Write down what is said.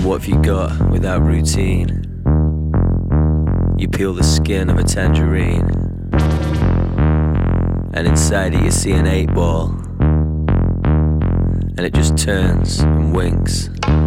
What have you got without routine? You peel the skin of a tangerine, and inside it you see an 8 ball, and it just turns and winks.